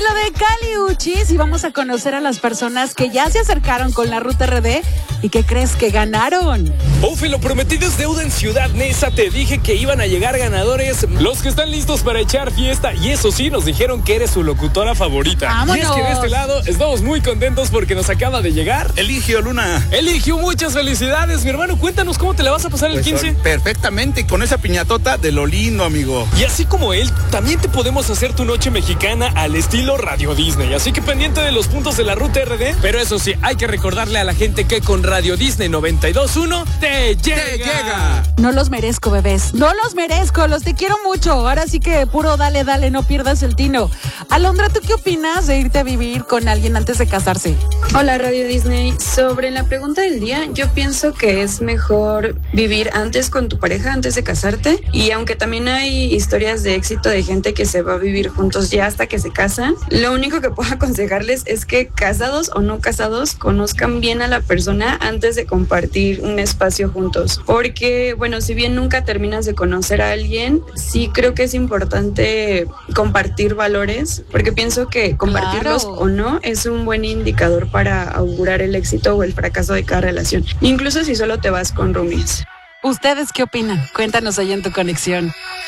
lo de Kali Uchis y vamos a conocer a las personas que ya se acercaron con la Ruta RD y que crees que ganaron. Ufi, lo prometido es deuda en Ciudad Neza. Te dije que iban a llegar ganadores, los que están listos para echar fiesta. Y eso sí, nos dijeron que eres su locutora favorita. ¡Vámonos! Y es que de este lado estamos muy contentos porque nos acaba de llegar Eligio Luna. Eligio, muchas felicidades, mi hermano. Cuéntanos cómo te la vas a pasar el 15. Perfectamente, con esa piñatota de lo lindo, amigo. Y así como él, también te podemos hacer tu noche mexicana al estilo Radio Disney. Así que pendiente de los puntos de la Ruta RD. Pero eso sí, hay que recordarle a la gente que con Radio Disney 92.1 te llega. No los merezco, bebés. No los merezco. Los te quiero mucho. Ahora sí que puro dale, dale, no pierdas el tino. Alondra, ¿tú qué opinas de irte a vivir con alguien antes de casarse? Hola Radio Disney, sobre la pregunta del día, yo pienso que es mejor vivir antes con tu pareja antes de casarte, y aunque también hay historias de éxito de gente que se va a vivir juntos ya hasta que se casan, lo único que puedo aconsejarles es que casados o no casados conozcan bien a la persona antes de compartir un espacio juntos, porque bueno, si bien nunca terminas de conocer a alguien, sí creo que es importante compartir valores, porque pienso que compartirlos o no es un buen indicador para augurar el éxito o el fracaso de cada relación, incluso si solo te vas con roomies. ¿Ustedes qué opinan? Cuéntanos ahí en tu conexión.